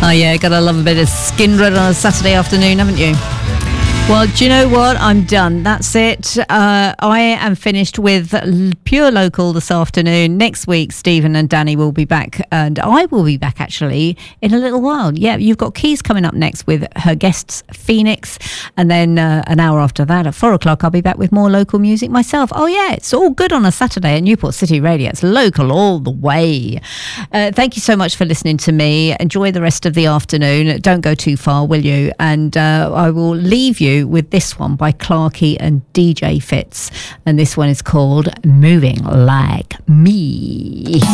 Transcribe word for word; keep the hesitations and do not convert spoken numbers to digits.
Oh yeah, gotta love a bit of Skindred on a Saturday afternoon, haven't you? Well, do you know what? I'm done. That's it. Uh, I am finished with Pure Local this afternoon. Next week, Stephen and Danny will be back, and I will be back actually in a little while. Yeah, you've got Keys coming up next with her guests, Phoenix, and then uh, an hour after that, at four o'clock, I'll be back with more local music myself. Oh yeah, it's all good on a Saturday at Newport City Radio. It's local all the way. Uh, thank you so much for listening to me. Enjoy the rest of the afternoon. Don't go too far, will you? And uh, I will leave you with this one by Clarky and D J Fitz, and this one is called Moving Like Me.